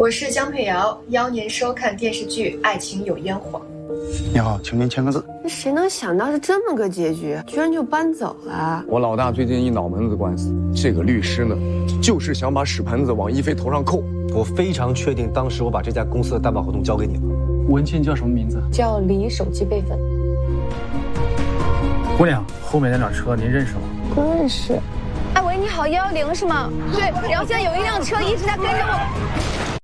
我是江佩瑶，邀您收看电视剧《爱情有烟火》。 你好，请您签个字。 谁能想到是这么个结局，居然就搬走了？ 我老大最近一脑门子官司，这个律师呢，就是想把屎盆子往一菲头上扣。 我非常确定，当时我把这家公司的担保合同交给你了。 文倩叫什么名字？ 叫李，手机备份。 姑娘，后面那辆车您认识吗？ 不认识。 哎喂，你好，110是吗？对，然后现在有一辆车一直在跟着我。